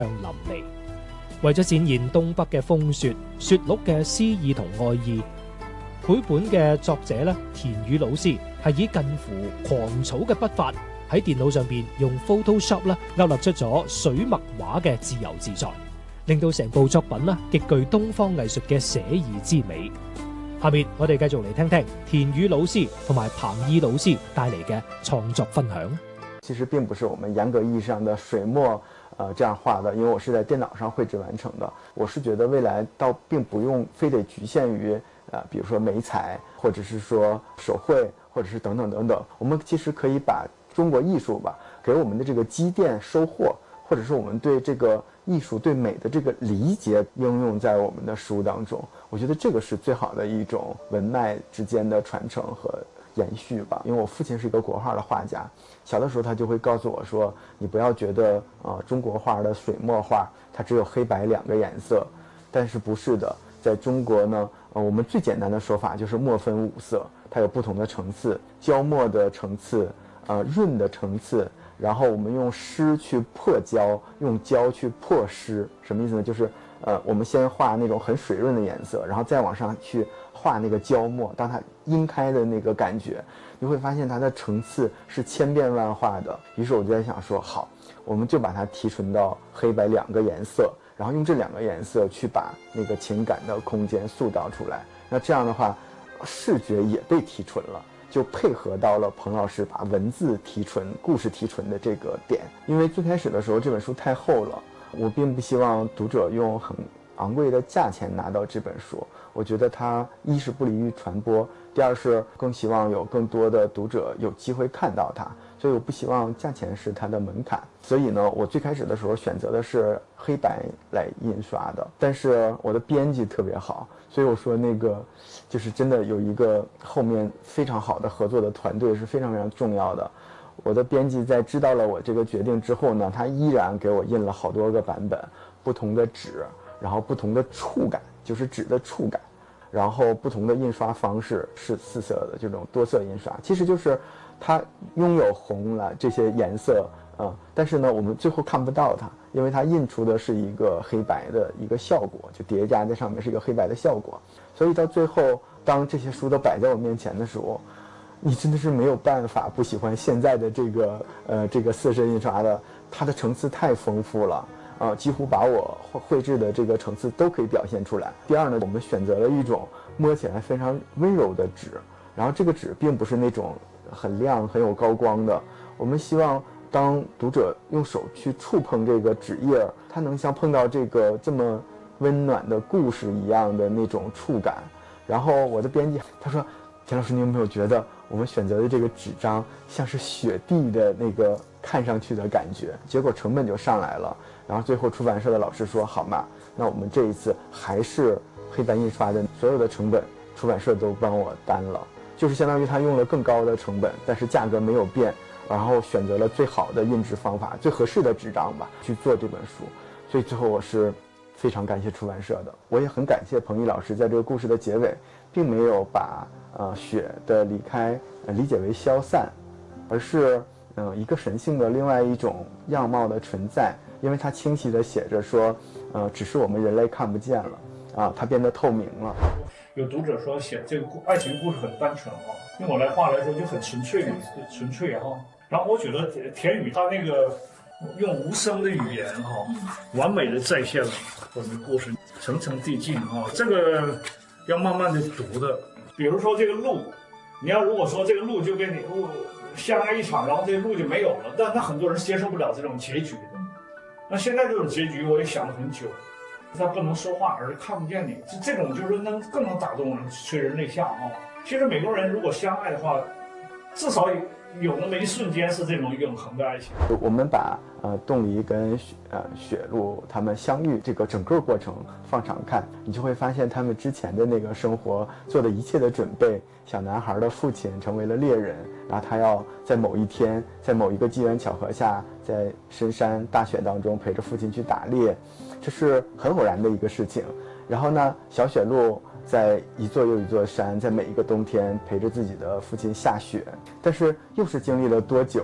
淋漓。為咗展現東北嘅風雪、雪鹿嘅詩意同愛意，繪本嘅作者咧田宇老師係以近乎狂草嘅筆法喺電腦上邊用 Photoshop 啦勾勒出咗水墨畫嘅自由自在，令到成部作品啦極具東方藝術嘅寫意之美。下面我哋繼續嚟聽聽田宇老師同埋彭懿老師帶嚟嘅創作分享。 其實並不是我們嚴格意義上的水墨這樣畫的，因為我是在電腦上繪製完成的。我是覺得未來倒並不用非得局限於比如說媒材，或者是說手繪，或者是等等等等。我們其實可以把中國藝術吧給我們的這個積澱收穫，或者是我們對這個藝術對美的這個理解應用在我們的書當中。我覺得這個是最好的一種文脈之間的傳承和延續吧。因為我父親是一個國畫的畫家，小的時候他就會告訴我說，你不要覺得中國畫的水墨畫它只有黑白兩個顏色，但是不是的。在中國呢，我們最簡單的說法就是墨分五色，它有不同的層次，焦墨的層次，潤的層次，然後我們用濕去破焦，用焦去破濕。什麼意思呢？就是我們先畫那種很水潤的顏色，然後再往上去畫那個焦墨，當它洇開的那個感覺，你會發現它的層次是千變萬化的。於是我就在想說，好，我們就把它提純到黑白兩個顏色，然後用這兩個顏色去把那個情感的空間塑造出來。那這樣的話，視覺也被提純了，就配合到了彭老師把文字提純、故事提純的這個點。因為最開始的時候這本書太厚了，我並不希望讀者用很昂貴的價錢拿到這本書。我覺得它一是不利於傳播，第二是更希望有更多的讀者有機會看到它，所以我不希望價錢是它的門檻。所以呢，我最開始的時候選擇的是黑白來印刷的，但是我的編輯特別好，所以我說那個就是真的有一個後面非常好的合作的團隊是非常非常重要的。我的編輯在知道了我這個決定之後呢，他依然給我印了好多個版本，不同的紙，然後不同的觸感，就是紙的觸感，然後不同的印刷方式是四色的這種多色印刷，其實就是它擁有紅了這些顏色，但是呢我們最後看不到它，因為它印出的是一個黑白的一個效果，就疊加在上面是一個黑白的效果，所以到最後當這些書都擺在我面前的時候，你真的是沒有辦法不喜歡現在的這個四色印刷的，它的層次太豐富了。幾乎把我繪製的這個層次都可以表現出來。第二呢，我們選擇了一種摸起來非常溫柔的紙，然後這個紙並不是那種很亮很有高光的。我們希望當讀者用手去觸碰這個紙頁，它能像碰到這個這麼溫暖的故事一樣的那種觸感。然後我的編輯他說，田老師，你有沒有覺得我們選擇的這個紙張像是雪地的那個看上去的感覺？結果成本就上來了。然後最後出版社的老師說，好嘛，那我們這一次還是黑白印刷的所有的成本，出版社都幫我擔了，就是相當於他用了更高的成本，但是價格沒有變，然後選擇了最好的印製方法，最合適的紙張吧，去做這本書。所以最後我是非常感謝出版社的，我也很感謝彭懿老師在這個故事的結尾，並沒有把雪的離開理解為消散，而是一個神性的另外一種樣貌的存在。因為它清晰地寫着說，只是我們人類看不見了，它變得透明了。 有讀者說寫這個愛情故事很單純哈，用我來話來說就很純粹哈。然後我覺得田宇他那個用無聲的語言哈，完美地再現了我們故事層層遞進哈。這個要慢慢地讀的。比如說這個路，你要如果說這個路就跟你相愛一場，然後這個路就沒有了，但很多人接受不了這種結局的。那現在這種結局我也想了很久，他不能說話，而是看不見你，這種就是更能打動人，催人淚下啊。其實美國人如果相愛的話，至少有那麼一瞬間是這種永恆的愛情。 我們把凍梨跟雪鹿他們相遇這個整個過程放長看，你就會發現他們之前的那個生活做的一切的準備。小男孩的父親成為了獵人，然後他要在某一天，在某一個機緣巧合下，在深山大雪當中陪着父親去打獵，這是很偶然的一個事情。然後呢，小雪鹿在一座又一座山，在每一個冬天陪着自己的父親下雪，但是又是經歷了多久，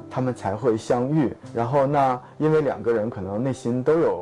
他们才会相遇。然后那因为两个人可能内心都有